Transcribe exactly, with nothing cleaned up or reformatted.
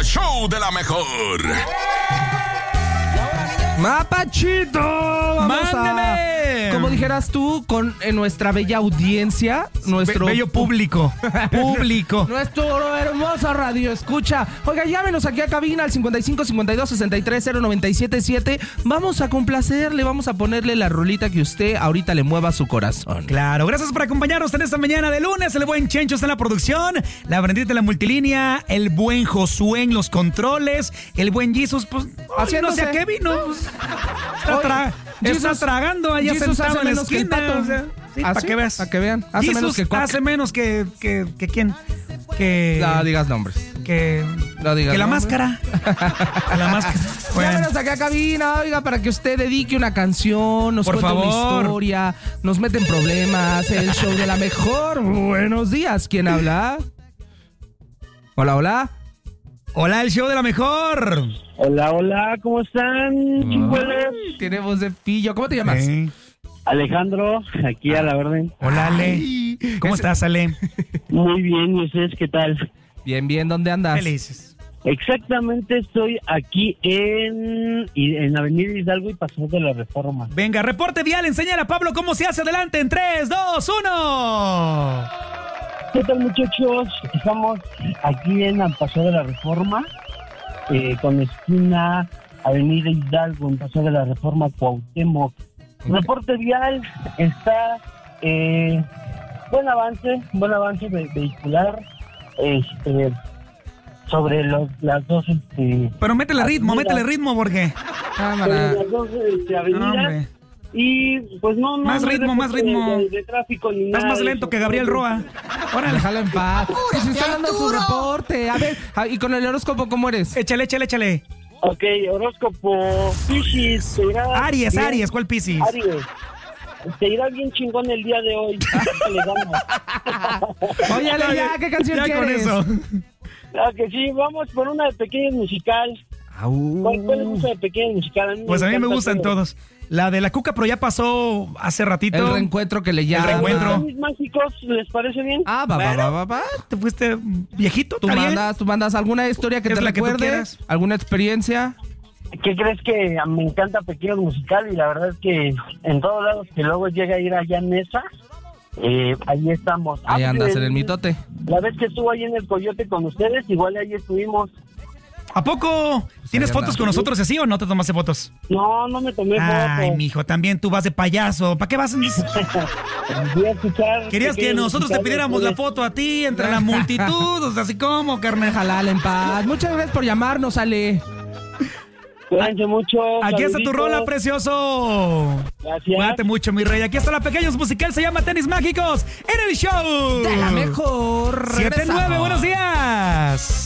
show de la mejor. Mapachito, vamos ¡Mándeme! a, como dijeras tú, con eh, nuestra bella audiencia, nuestro Be- bello público, público. Nuestro hermoso radio escucha. Oiga, llámenos aquí a cabina al cincuenta y cinco, cincuenta y dos, sesenta y tres, cero noventa y siete siete. Vamos a complacerle, vamos a ponerle la rolita que usted ahorita le mueva su corazón. Claro, gracias por acompañarnos en esta mañana de lunes. El buen Chencho está en la producción, la Brendita en la multilínea, el buen Josué en los controles, el buen Jesus, pues, hoy no sé a qué vino. Pues, está, tra- está tragando allá Jesus sentado hace en la menos que el esquina. pato. O sea, sí, ¿Ah, para sí? que veas. Para que vean. Hace Jesus menos que Cuac. hace menos que, que, que quién. Que, No digas nombres. que, No digas que la nombres. máscara. la máscara. Bueno. Llámenos aquí a cabina, oiga, para que usted dedique una canción, nos Por cuente una favor. historia, nos mete en problemas, el show de la mejor. Buenos días, ¿quién habla? Hola, hola. Hola, el show de la mejor. Hola, hola, ¿cómo están, chicuelos? Tiene voz de pillo. ¿Cómo te llamas? Sí. Alejandro, aquí a la orden. Hola, Ale. Ay, ¿Cómo ese- estás, Ale? Muy bien, ¿y ustedes qué tal? Bien, bien, ¿dónde andas? Felices. Exactamente, estoy aquí en, en Avenida Hidalgo y Paseo de la Reforma. Venga, reporte vial, enséñale a Pablo cómo se hace adelante en tres, dos, uno. ¿Qué tal, muchachos? Estamos aquí en el Paseo de la Reforma, eh, con esquina Avenida Hidalgo, en Paseo de la Reforma, Cuauhtémoc. Reporte vial, está eh, buen avance, buen avance ve- vehicular, este, sobre los, las dos, este, Pero métele ritmo, avenidas, métele ritmo porque... Cámara. sobre las dos este, No, avenidas. hombre. Y pues no, no. Más no hay ritmo, más reporte ritmo. De, de, de tráfico ni Estás nada más de lento eso. que Gabriel Roa. Órale, Déjalo en paz. Pues si está dando su reporte. A ver, ah, y con el horóscopo, ¿cómo eres? échale, échale, échale. Ok, horóscopo Piscis, te irá Aries, bien- Aries, ¿cuál Piscis? Aries. Te irá bien chingón el día de hoy. Le ganas. Oye, Ale, ya, ¿qué canción Ya con quieres? eso. Claro que sí, vamos por una de pequeños musical. ¿Cuál, cuál les gusta de pequeños musical? A mí Pues a mí me encanta gustan todo. todos. La de la Cuca, pero ya pasó hace ratito. El reencuentro que le llaman. El reencuentro. ¿Mis mágicos les parece bien? Ah, va, va, va, va, va. Te fuiste viejito, ¿Tú ¿está bien? mandas, tú mandas alguna historia que Es te la que tú recuerde? quieras. ¿Alguna experiencia? ¿Qué crees que me encanta pequeños musical? Y la verdad es que en todos lados que luego llega a ir allá en Mesa, eh, ahí estamos. Ahí Ah, andas pues, en el mitote. La vez que estuvo ahí en el Coyote con ustedes, igual ahí estuvimos. ¿A poco? ¿Tienes ahí fotos anda. con nosotros así o no te tomaste fotos? No, no me tomé Ay, foto. mijo, también tú vas de payaso. ¿Para qué vas? Voy a escuchar. Querías que pequeños nosotros te musicales, pidiéramos la ustedes. foto a ti entre la multitud, o sea, así como, carnal. Déjala en paz. Muchas gracias por llamarnos, Ale. Cuídense mucho. Aquí está tu saluditos. rola, precioso. Gracias. Cuídate mucho, mi rey. Aquí está la Pequeños Musical, se llama Tenis Mágicos en el show. De la mejor. siete nueve, Regresamos. buenos días.